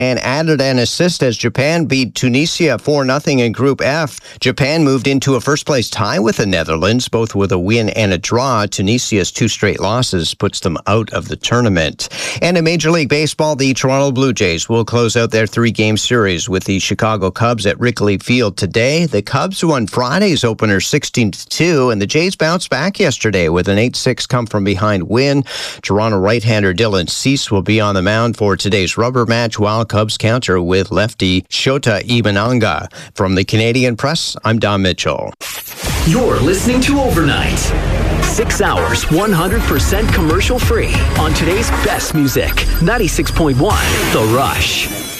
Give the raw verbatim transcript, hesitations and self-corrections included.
and added an assist as Japan beat Tunisia four nothing in Group F. Japan moved into a first-place tie with the Netherlands, both with a win and a draw. Tunisia's two straight losses puts them out of the tournament. And in Major League Baseball, the Toronto Blue Jays will close out their three-game series with the Chicago Cubs at Wrigley Field today. The Cubs won Friday's opener sixteen to two, and the Jays bounced back yesterday with an eight six come-from-behind win. Toronto right-hander Dylan Cease will be on the mound for today's rubber match, while Cubs counter with lefty Shota Imanaga. From the Canadian Press, I'm Don Mitchell. You're listening to Overnight. Six hours, one hundred percent commercial free on today's best music. ninety-six point one The Rush.